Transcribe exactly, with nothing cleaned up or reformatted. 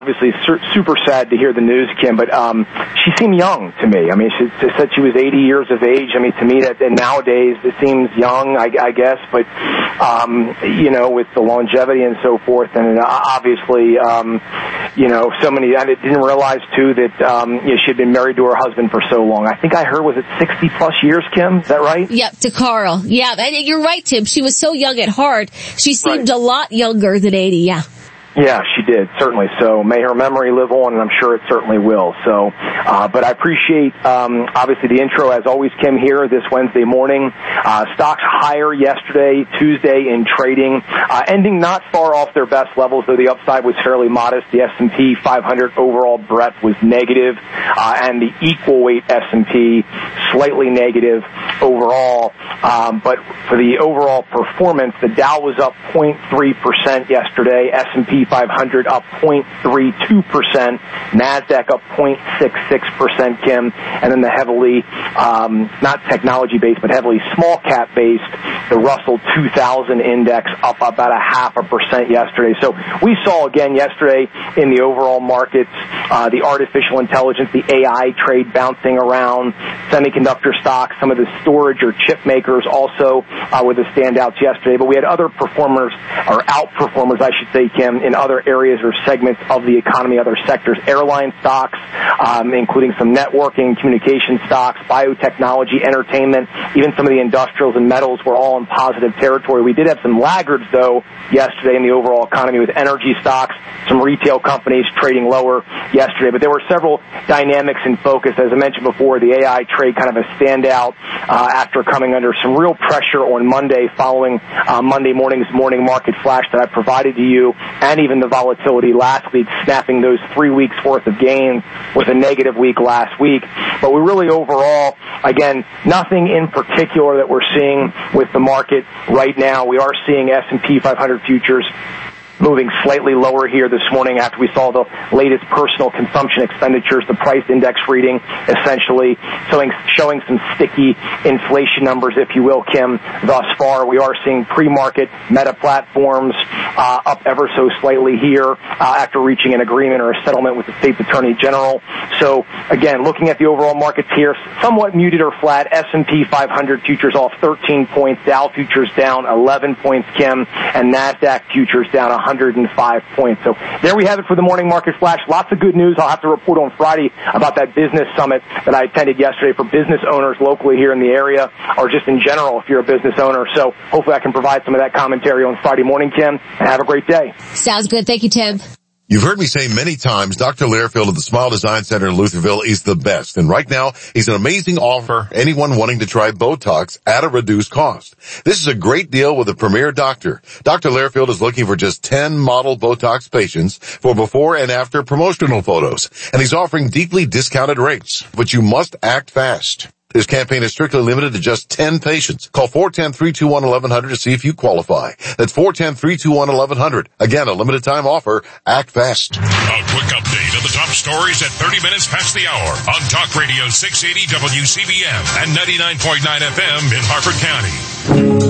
Obviously, super sad to hear the news, Kim, but um, she seemed young to me. I mean, she, she said she was eighty years of age. I mean, to me, that and nowadays it seems young, I, I guess, but, um, you know, with the longevity and so forth, and obviously, um, you know, so many, I didn't realize, too, that um, you know, she had been married to her husband for so long. I think I heard, was it sixty plus years, Kim? Is that right? Yep, to Carl. Yeah, you're right, Tim. She was so young at heart. She seemed right. a lot younger than eighty, yeah. Yeah, she did, certainly. So may her memory live on, and I'm sure it certainly will. So, uh, but I appreciate, um, obviously the intro, as always, Kim, here this Wednesday morning. Uh, stocks higher yesterday, Tuesday in trading, uh, ending not far off their best levels, though the upside was fairly modest. The S and P five hundred overall breadth was negative, uh, and the equal weight S and P slightly negative overall. Um, but for the overall performance, the Dow was up zero point three percent yesterday, S and P five hundred up zero point three two percent, NASDAQ up zero point six six percent, Kim, and then the heavily, um, not technology-based, but heavily small-cap-based, the Russell two thousand index up about a half a percent yesterday. So we saw again yesterday in the overall markets, uh, the artificial intelligence, the A I trade bouncing around, semiconductor stocks, some of the storage or chip makers also uh, were the standouts yesterday. But we had other performers, or outperformers, I should say, Kim, in other areas or segments of the economy, other sectors. Airline stocks, um, including some networking, communication stocks, biotechnology, entertainment, even some of the industrials and metals were all in positive territory. We did have some laggards, though, yesterday in the overall economy with energy stocks, some retail companies trading lower yesterday. But there were several dynamics in focus. As I mentioned before, the A I trade kind of a standout uh, after coming under some real pressure on Monday following uh, Monday morning's morning market flash that I provided to you, and even the volatility last week, snapping those three weeks worth of gains with a negative week last week. But we really overall, again, nothing in particular that we're seeing with the market right now. We are seeing S and P five hundred futures moving slightly lower here this morning after we saw the latest personal consumption expenditures, the price index reading, essentially showing, showing some sticky inflation numbers, if you will, Kim, thus far. We are seeing pre-market Meta platforms uh, up ever so slightly here uh, after reaching an agreement or a settlement with the State's Attorney General. So, again, looking at the overall markets here, somewhat muted or flat. S and P five hundred futures off thirteen points, Dow futures down eleven points, Kim, and NASDAQ futures down one hundred five points. So there we have it for the morning market flash. Lots of good news. I'll have to report on Friday about that business summit that I attended yesterday for business owners locally here in the area, or just in general if you're a business owner. So hopefully I can provide some of that commentary on Friday morning, Kim, and have a great day. Sounds good. Thank you, Tim. You've heard me say many times, Doctor Learfield of the Smile Design Center in Lutherville is the best. And right now, he's an amazing offer for anyone wanting to try Botox at a reduced cost. This is a great deal with a premier doctor. Doctor Learfield is looking for just ten model Botox patients for before and after promotional photos. And he's offering deeply discounted rates. But you must act fast. This campaign is strictly limited to just ten patients. Call four one zero, three two one, one one zero zero to see if you qualify. That's four one zero, three two one, one one zero zero. Again, a limited time offer. Act fast. A quick update of the top stories at thirty minutes past the hour on Talk Radio six eighty W C B M and ninety-nine point nine F M in Harford County.